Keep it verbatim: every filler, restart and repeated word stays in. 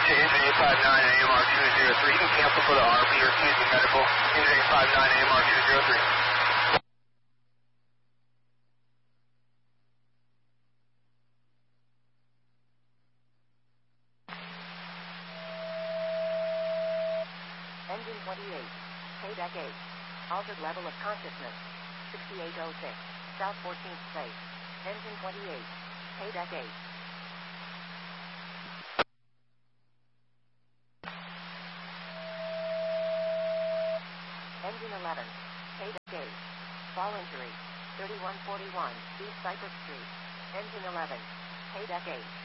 Engine eight five nine A M R two zero three. You can cancel for the R V or Q Z medical. Engine eight five nine A M R two zero three. Engine twenty-eight. Paydeck eight. Altered level of consciousness. sixty-eight oh six. South fourteenth Place. Engine twenty-eight. Paydeck eight. Engine eleven. Paydeck eight. Fall injury. thirty-one forty-one East Cypress Street. Engine eleven. Paydeck eight.